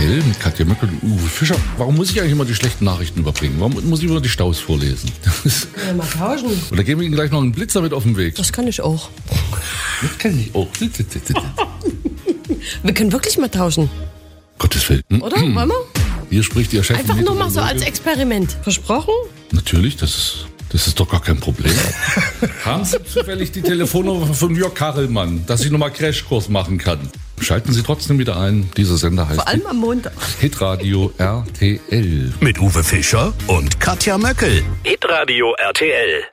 RTL mit Katja Möckel und Uwe Fischer. Warum muss ich eigentlich immer die schlechten Nachrichten überbringen? Warum muss ich immer die Staus vorlesen? Ja, mal tauschen. Oder geben wir Ihnen gleich noch einen Blitzer mit auf den Weg? Das kann ich auch. Das kann ich auch. Wir können wirklich mal tauschen, Gottes Willen. oder? Wollen wir? Hier spricht Ihr Chef. Einfach nur mal so als Experiment. Versprochen? Natürlich, das ist doch gar kein Problem. Haben Sie zufällig die Telefonnummer von Jörg Kachelmann, dass ich nochmal Crashkurs machen kann? Schalten Sie trotzdem wieder ein. Dieser Sender heißt Vor allem am Montag. Hitradio RTL. Mit Uwe Fischer und Katja Möckel. Hitradio RTL.